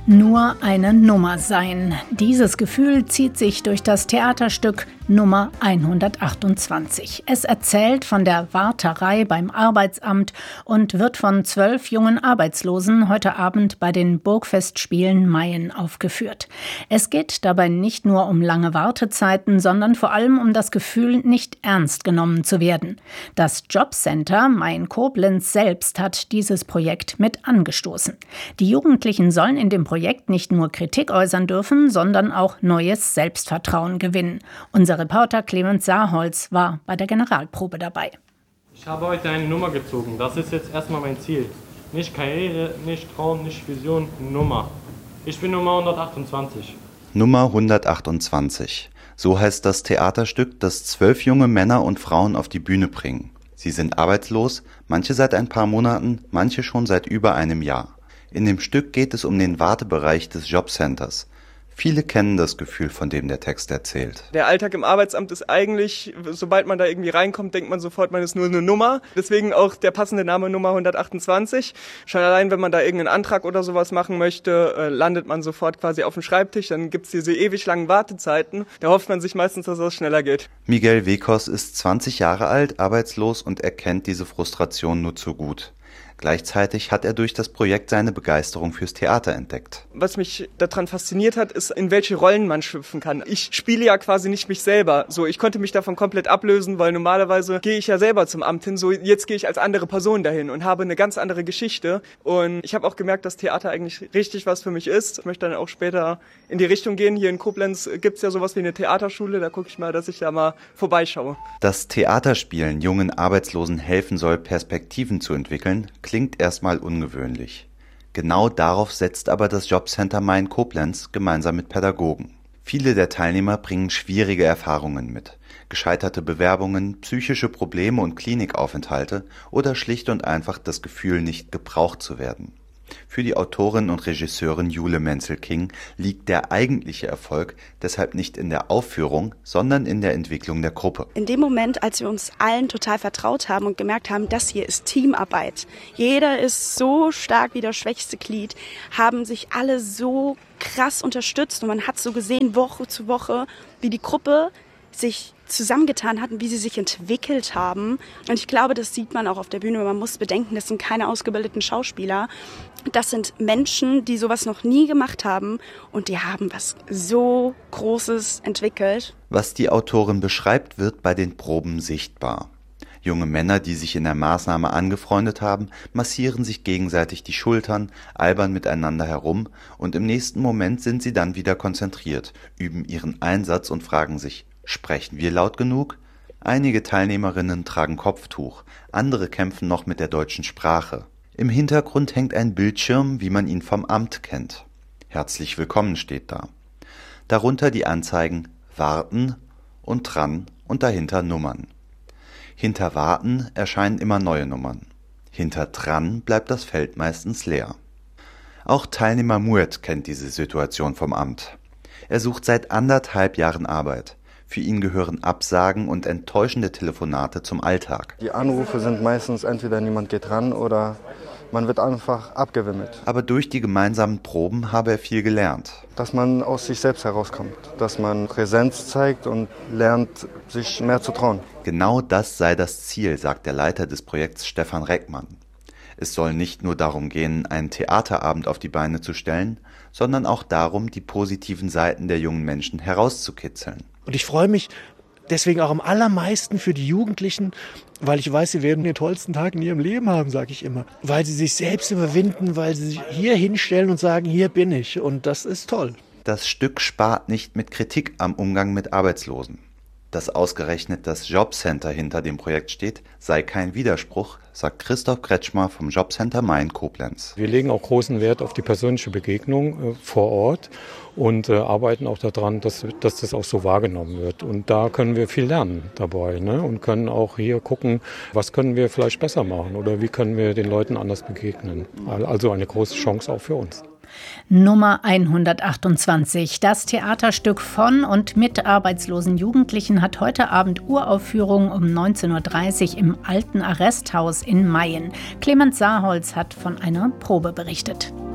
Nur eine Nummer sein. Dieses Gefühl zieht sich durch das Theaterstück Nummer 128. Es erzählt von der Warterei beim Arbeitsamt und wird von 12 jungen Arbeitslosen heute Abend bei den Burgfestspielen Mayen aufgeführt. Es geht dabei nicht nur um lange Wartezeiten, sondern vor allem um das Gefühl, nicht ernst genommen zu werden. Das Jobcenter Mayen-Koblenz selbst hat dieses Projekt mit angestoßen. Die Jugendlichen sollen in dem Projekt nicht nur Kritik äußern dürfen, sondern auch neues Selbstvertrauen gewinnen. Unser Reporter Clemens Saarholz war bei der Generalprobe dabei. Ich habe heute eine Nummer gezogen. Das ist jetzt erstmal mein Ziel. Nicht Karriere, nicht Traum, nicht Vision, Nummer. Ich bin Nummer 128. Nummer 128. So heißt das Theaterstück, das 12 junge Männer und Frauen auf die Bühne bringen. Sie sind arbeitslos, manche seit ein paar Monaten, manche schon seit über einem Jahr. In dem Stück geht es um den Wartebereich des Jobcenters. Viele kennen das Gefühl, von dem der Text erzählt. Der Alltag im Arbeitsamt ist eigentlich, sobald man da irgendwie reinkommt, denkt man sofort, man ist nur eine Nummer. Deswegen auch der passende Name Nummer 128. Schon allein, wenn man da irgendeinen Antrag oder sowas machen möchte, landet man sofort quasi auf dem Schreibtisch. Dann gibt's diese ewig langen Wartezeiten. Da hofft man sich meistens, dass es schneller geht. Miguel Wekos ist 20 Jahre alt, arbeitslos und erkennt diese Frustration nur zu gut. Gleichzeitig hat er durch das Projekt seine Begeisterung fürs Theater entdeckt. Was mich daran fasziniert hat, ist, in welche Rollen man schlüpfen kann. Ich spiele ja quasi nicht mich selber. So, ich konnte mich davon komplett ablösen, weil normalerweise gehe ich ja selber zum Amt hin. So, jetzt gehe ich als andere Person dahin und habe eine ganz andere Geschichte. Und ich habe auch gemerkt, dass Theater eigentlich richtig was für mich ist. Ich möchte dann auch später in die Richtung gehen. Hier in Koblenz gibt's ja sowas wie eine Theaterschule. Da gucke ich mal, dass ich da mal vorbeischaue. Dass Theaterspielen jungen Arbeitslosen helfen soll, Perspektiven zu entwickeln, klingt erstmal ungewöhnlich. Genau darauf setzt aber das Jobcenter Mayen-Koblenz gemeinsam mit Pädagogen. Viele der Teilnehmer bringen schwierige Erfahrungen mit. Gescheiterte Bewerbungen, psychische Probleme und Klinikaufenthalte oder schlicht und einfach das Gefühl, nicht gebraucht zu werden. Für die Autorin und Regisseurin Jule Menzel-King liegt der eigentliche Erfolg deshalb nicht in der Aufführung, sondern in der Entwicklung der Gruppe. In dem Moment, als wir uns allen total vertraut haben und gemerkt haben, das hier ist Teamarbeit, jeder ist so stark wie das schwächste Glied, haben sich alle so krass unterstützt und man hat so gesehen, Woche zu Woche, wie die Gruppe sich zusammengetan hatten, wie sie sich entwickelt haben. Und ich glaube, das sieht man auch auf der Bühne. Man muss bedenken, das sind keine ausgebildeten Schauspieler. Das sind Menschen, die sowas noch nie gemacht haben und die haben was so Großes entwickelt. Was die Autorin beschreibt, wird bei den Proben sichtbar. Junge Männer, die sich in der Maßnahme angefreundet haben, massieren sich gegenseitig die Schultern, albern miteinander herum und im nächsten Moment sind sie dann wieder konzentriert, üben ihren Einsatz und fragen sich: Sprechen wir laut genug? Einige Teilnehmerinnen tragen Kopftuch, andere kämpfen noch mit der deutschen Sprache. Im Hintergrund hängt ein Bildschirm, wie man ihn vom Amt kennt. Herzlich willkommen steht da. Darunter die Anzeigen Warten und Dran und dahinter Nummern. Hinter Warten erscheinen immer neue Nummern. Hinter Dran bleibt das Feld meistens leer. Auch Teilnehmer Muet kennt diese Situation vom Amt. Er sucht seit 1,5 Jahren Arbeit. Für ihn gehören Absagen und enttäuschende Telefonate zum Alltag. Die Anrufe sind meistens entweder niemand geht ran oder man wird einfach abgewimmelt. Aber durch die gemeinsamen Proben habe er viel gelernt. Dass man aus sich selbst herauskommt, dass man Präsenz zeigt und lernt, sich mehr zu trauen. Genau das sei das Ziel, sagt der Leiter des Projekts Stefan Reckmann. Es soll nicht nur darum gehen, einen Theaterabend auf die Beine zu stellen, sondern auch darum, die positiven Seiten der jungen Menschen herauszukitzeln. Und ich freue mich deswegen auch am allermeisten für die Jugendlichen, weil ich weiß, sie werden den tollsten Tag in ihrem Leben haben, sage ich immer. Weil sie sich selbst überwinden, weil sie sich hier hinstellen und sagen, hier bin ich. Und das ist toll. Das Stück spart nicht mit Kritik am Umgang mit Arbeitslosen. Dass ausgerechnet das Jobcenter hinter dem Projekt steht, sei kein Widerspruch, sagt Christoph Kretschmer vom Jobcenter Mayen-Koblenz. Wir legen auch großen Wert auf die persönliche Begegnung vor Ort und arbeiten auch daran, dass das auch so wahrgenommen wird. Und da können wir viel lernen dabei, ne? Und können auch hier gucken, was können wir vielleicht besser machen oder wie können wir den Leuten anders begegnen. Also eine große Chance auch für uns. Nummer 128. Das Theaterstück von und mit arbeitslosen Jugendlichen hat heute Abend Uraufführung um 19:30 Uhr im Alten Arresthaus in Mayen. Clemens Saarholz hat von einer Probe berichtet.